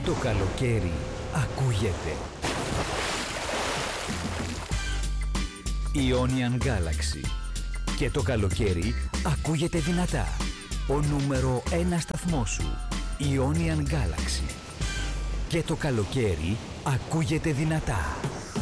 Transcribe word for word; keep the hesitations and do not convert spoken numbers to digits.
Το καλοκαίρι ακούγεται. Ionian Galaxy. Και το καλοκαίρι ακούγεται δυνατά. Ο νούμερο ένα σταθμός σου. Ionian Galaxy. Και το καλοκαίρι ακούγεται δυνατά.